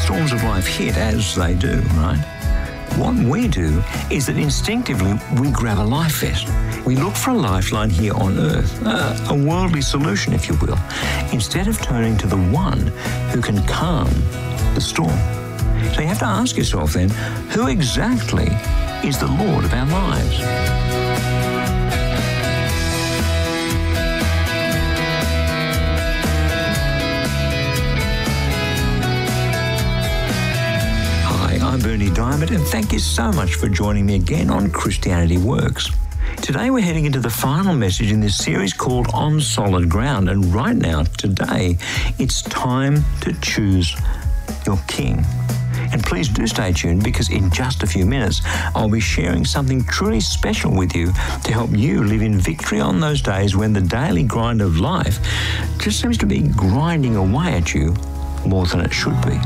storms of life hit, as they do, right? What we do is that instinctively we grab a life vest. We look for a lifeline here on earth, a worldly solution, if you will, instead of turning to the one who can calm the storm. So you have to ask yourself then, who exactly is the Lord of our lives? I'm Berni Dymet, and thank you so much for joining me again on Christianity Works. Today we're heading into the final message in this series called On Solid Ground, and right now, today, it's time to choose your king. And please do stay tuned, because in just a few minutes, I'll be sharing something truly special with you to help you live in victory on those days when the daily grind of life just seems to be grinding away at you more than it should be.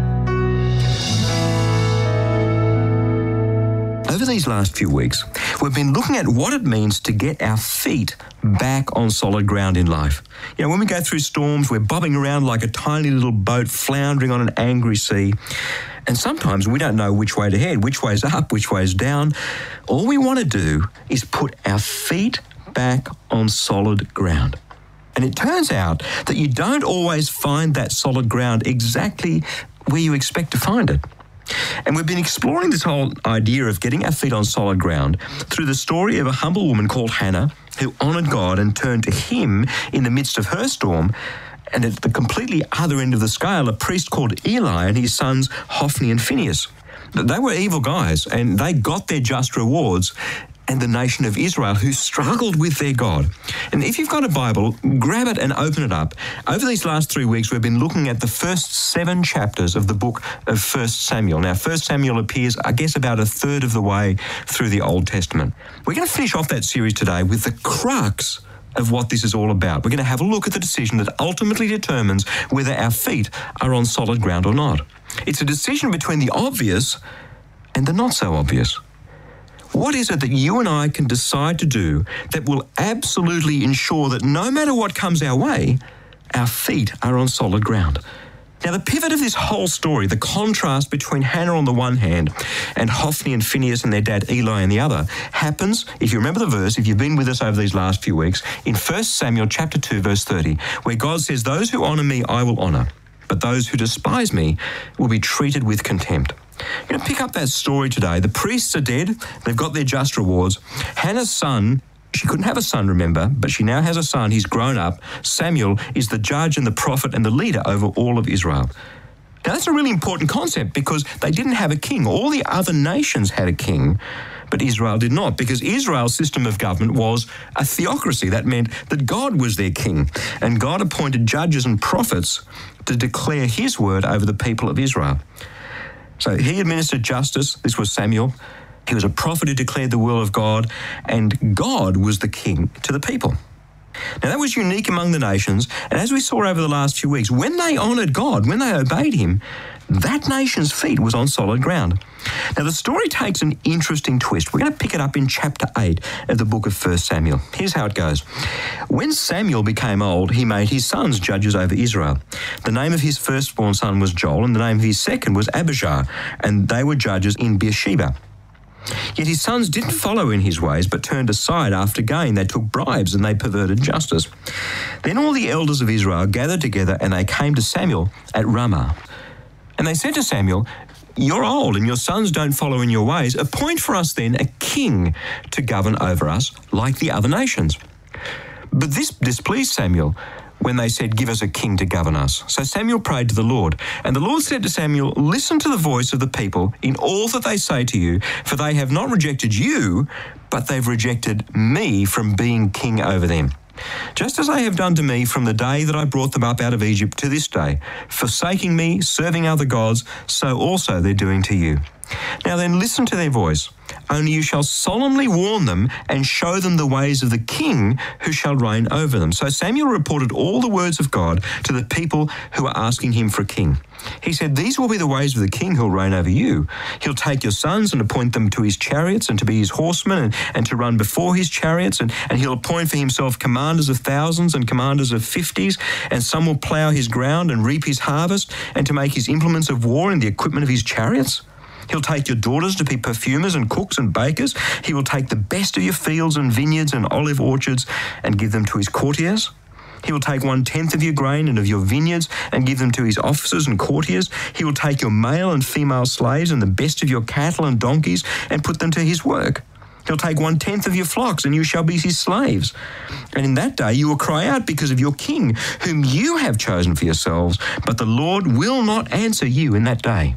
Over these last few weeks, we've been looking at what it means to get our feet back on solid ground in life. You know, when we go through storms, we're bobbing around like a tiny little boat floundering on an angry sea. And sometimes we don't know which way to head, which way's up, which way's down. All we want to do is put our feet back on solid ground. And it turns out that you don't always find that solid ground exactly where you expect to find it. And we've been exploring this whole idea of getting our feet on solid ground through the story of a humble woman called Hannah who honoured God and turned to him in the midst of her storm. And at the completely other end of the scale, a priest called Eli and his sons Hophni and Phinehas. They were evil guys, and they got their just rewards, and the nation of Israel who struggled with their God. And if you've got a Bible, grab it and open it up. Over these last 3 weeks, we've been looking at the first 7 chapters of the book of 1 Samuel. Now, 1 Samuel appears, I guess, about a third of the way through the Old Testament. We're going to finish off that series today with the crux of what this is all about. We're going to have a look at the decision that ultimately determines whether our feet are on solid ground or not. It's a decision between the obvious and the not so obvious. What is it that you and I can decide to do that will absolutely ensure that no matter what comes our way, our feet are on solid ground? Now, the pivot of this whole story, the contrast between Hannah on the one hand and Hophni and Phinehas and their dad Eli on the other, happens, if you remember the verse, if you've been with us over these last few weeks, in 1 Samuel chapter 2, verse 30, where God says, "Those who honour me, I will honour, but those who despise me will be treated with contempt." I'm going to pick up that story today. The priests are dead. They've got their just rewards. Hannah's son, she couldn't have a son, remember, but she now has a son. He's grown up. Samuel is the judge and the prophet and the leader over all of Israel. Now, that's a really important concept because they didn't have a king. All the other nations had a king, but Israel did not, because Israel's system of government was a theocracy. That meant that God was their king, and God appointed judges and prophets to declare his word over the people of Israel. So he administered justice. This was Samuel. He was a prophet who declared the will of God, and God was the king to the people. Now, that was unique among the nations, and as we saw over the last few weeks, when they honoured God, when they obeyed him, that nation's feet was on solid ground. Now, the story takes an interesting twist. We're going to pick it up in chapter 8 of the book of 1 Samuel. Here's how it goes. When Samuel became old, he made his sons judges over Israel. The name of his firstborn son was Joel, and the name of his second was Abijah, and they were judges in Beersheba. Yet his sons didn't follow in his ways, but turned aside after gain. They took bribes and they perverted justice. Then all the elders of Israel gathered together, and they came to Samuel at Ramah. And they said to Samuel, "You're old and your sons don't follow in your ways. Appoint for us then a king to govern over us like the other nations." But this displeased Samuel when they said, "Give us a king to govern us." So Samuel prayed to the Lord. And the Lord said to Samuel, "Listen to the voice of the people in all that they say to you, for they have not rejected you, but they've rejected me from being king over them. Just as they have done to me from the day that I brought them up out of Egypt to this day, forsaking me, serving other gods, so also they're doing to you. Now then, listen to their voice. Only you shall solemnly warn them and show them the ways of the king who shall reign over them. So Samuel reported all the words of God to the people who are asking him for a king. He said, these will be the ways of the king who will reign over you. He'll take your sons and appoint them to his chariots and to be his horsemen and to run before his chariots. And he'll appoint for himself commanders of thousands and commanders of 50s. And some will plough his ground and reap his harvest and to make his implements of war and the equipment of his chariots. He'll take your daughters to be perfumers and cooks and bakers. He will take the best of your fields and vineyards and olive orchards and give them to his courtiers. He will take 1/10 of your grain and of your vineyards and give them to his officers and courtiers. He will take your male and female slaves and the best of your cattle and donkeys and put them to his work. He'll take 1/10 of your flocks and you shall be his slaves. And in that day you will cry out because of your king, whom you have chosen for yourselves, but the Lord will not answer you in that day.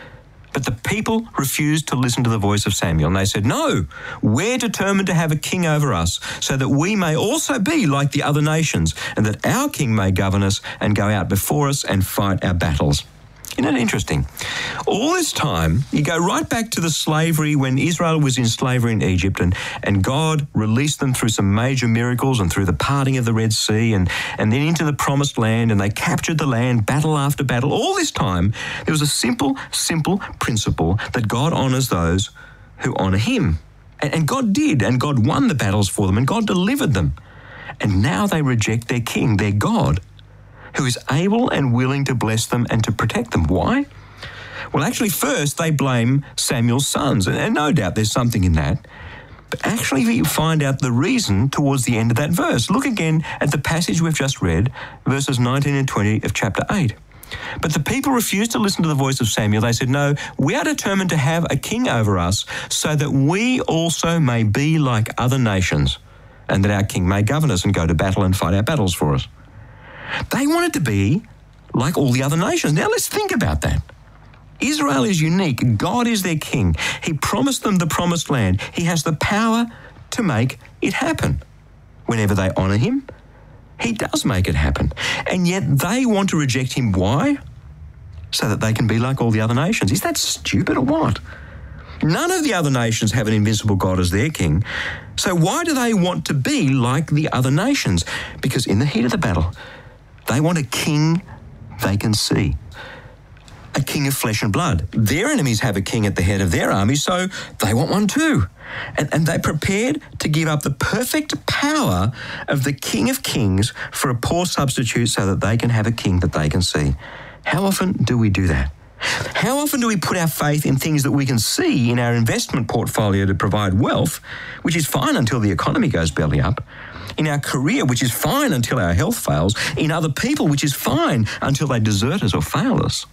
But the people refused to listen to the voice of Samuel, and they said, no, we're determined to have a king over us, so that we may also be like the other nations, and that our king may govern us and go out before us and fight our battles. Isn't it interesting? All this time, you go right back to the slavery when Israel was in slavery in Egypt and God released them through some major miracles and through the parting of the Red Sea and then into the promised land, and they captured the land battle after battle. All this time, there was a simple principle that God honours those who honour him. And God did, and God won the battles for them, and God delivered them. And now they reject their king, their God, who is able and willing to bless them and to protect them. Why? Well, actually, first they blame Samuel's sons, and no doubt there's something in that. But actually, we find out the reason towards the end of that verse. Look again at the passage we've just read, verses 19 and 20 of chapter 8. But the people refused to listen to the voice of Samuel. They said, no, we are determined to have a king over us so that we also may be like other nations, and that our king may govern us and go to battle and fight our battles for us. They wanted to be like all the other nations. Now let's think about that. Israel is unique. God is their king. He promised them the promised land. He has the power to make it happen. Whenever they honour him, he does make it happen. And yet they want to reject him. Why? So that they can be like all the other nations. Is that stupid or what? None of the other nations have an invincible God as their king. So why do they want to be like the other nations? Because in the heat of the battle, they want a king they can see, a king of flesh and blood. Their enemies have a king at the head of their army, so they want one too. And they're prepared to give up the perfect power of the King of Kings for a poor substitute so that they can have a king that they can see. How often do we do that? How often do we put our faith in things that we can see in our investment portfolio to provide wealth, which is fine until the economy goes belly up, in our career, which is fine until our health fails, in other people, which is fine until they desert us or fail us?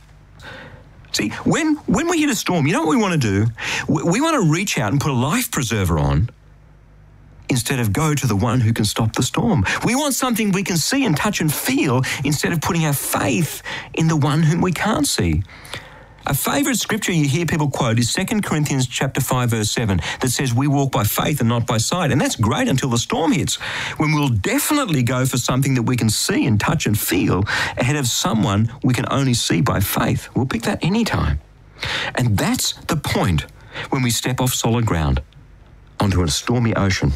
See, when we hit a storm, you know what we want to do? We want to reach out and put a life preserver on instead of go to the one who can stop the storm. We want something we can see and touch and feel instead of putting our faith in the one whom we can't see. A favourite scripture you hear people quote is 2 Corinthians chapter 5, verse 7, that says we walk by faith and not by sight. And that's great until the storm hits, when we'll definitely go for something that we can see and touch and feel ahead of someone we can only see by faith. We'll pick that anytime. And that's the point when we step off solid ground onto a stormy ocean.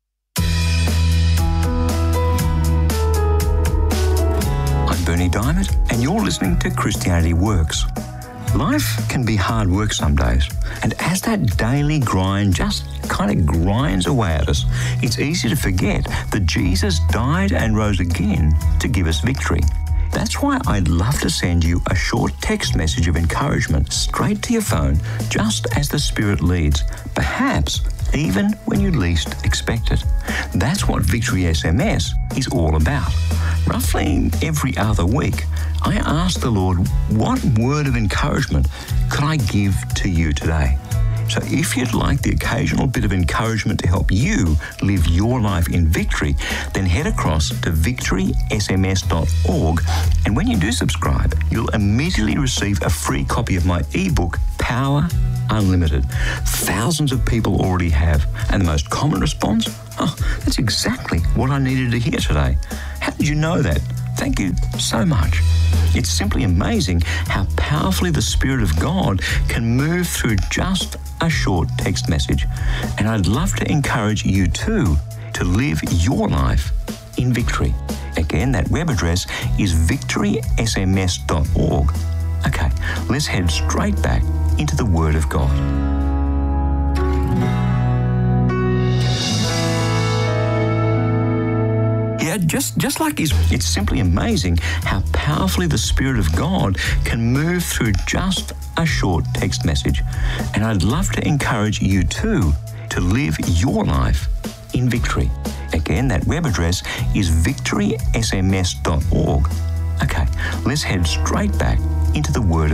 I'm Bernie Diamond, and you're listening to Christianity Works. Life can be hard work some days, and as that daily grind just kind of grinds away at us, it's easy to forget that Jesus died and rose again to give us victory. That's why I'd love to send you a short text message of encouragement straight to your phone, just as the Spirit leads, perhaps even when you least expect it. That's what Victory SMS is all about. Roughly every other week, I ask the Lord, what word of encouragement could I give to you today? So if you'd like the occasional bit of encouragement to help you live your life in victory, then head across to victorysms.org, and when you do subscribe, you'll immediately receive a free copy of my ebook, Power Unlimited. Thousands of people already have, and the most common response? Oh, that's exactly what I needed to hear today. How did you know that? Thank you so much. It's simply amazing how powerfully the Spirit of God can move through just a short text message. And I'd love to encourage you too to live your life in victory. Again, that web address is victorysms.org. Okay, let's head straight back into the Word of God. Yeah, just like it's simply amazing how powerfully the Spirit of God can move through just a short text message. And I'd love to encourage you too to live your life in victory. Again, that web address is victorysms.org. Okay, let's head straight back into the Word